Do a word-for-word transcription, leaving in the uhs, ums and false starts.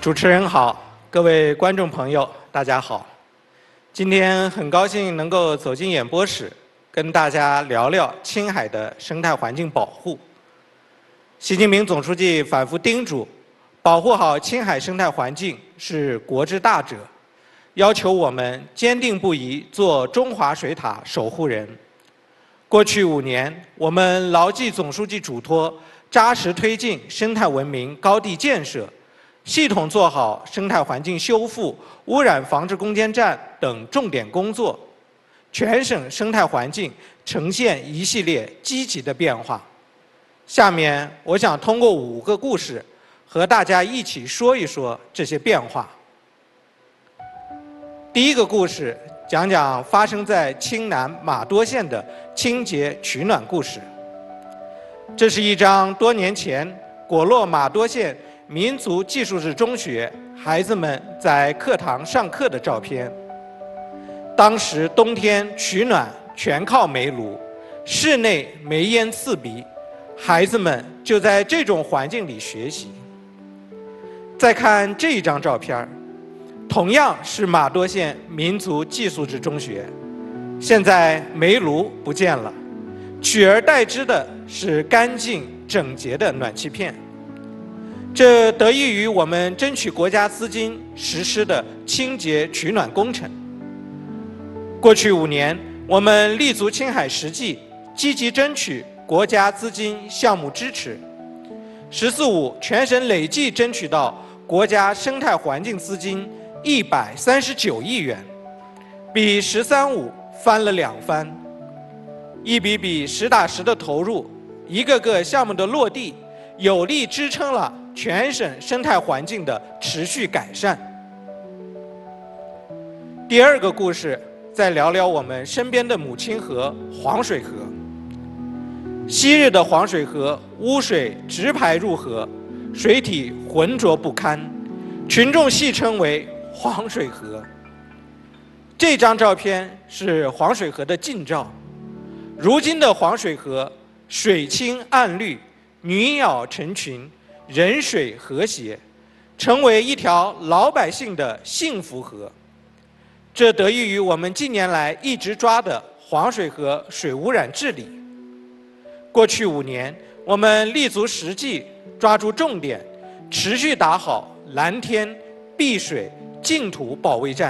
主持人好，各位观众朋友，大家好。今天很高兴能够走进演播室，跟大家聊聊青海的生态环境保护。习近平总书记反复叮嘱，保护好青海生态环境是国之大责，要求我们坚定不移做中华水塔守护人。过去五年，我们牢记总书记嘱托，扎实推进生态文明高地建设，系统做好生态环境修复、污染防治攻坚战等重点工作，全省生态环境呈现一系列积极的变化。下面，我想通过五个故事，和大家一起说一说这些变化。第一个故事讲讲发生在青南玛多县的清洁取暖故事。这是一张多年前果洛玛多县民族技术制中学孩子们在课堂上课的照片。当时冬天取暖全靠煤炉，室内煤烟刺鼻，孩子们就在这种环境里学习。再看这一张照片，同样是玛多县民族技术制中学，现在煤炉不见了，取而代之的是干净整洁的暖气片。这得益于我们争取国家资金实施的清洁取暖工程。过去五年，我们立足青海实际，积极争取国家资金项目支持。“十四五”全省累计争取到国家生态环境资金一百三十九亿元，比“十三五”翻了两番。一笔笔实打实的投入，一个个项目的落地，有力支撑了全省生态环境的持续改善。第二个故事，再聊聊我们身边的母亲河黄水河。昔日的黄水河污水直排入河，水体浑浊不堪，群众戏称为黄水河。这张照片是黄水河的近照。如今的黄水河水清岸绿，女鸟成群，人水和谐，成为一条老百姓的幸福河。这得益于我们近年来一直抓的黄水河水污染治理。过去五年，我们立足实际，抓住重点，持续打好蓝天、碧水、净土保卫战。